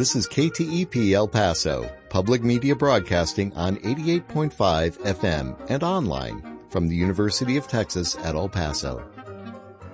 This is KTEP El Paso, public media broadcasting on 88.5 FM and online from the University of Texas at El Paso.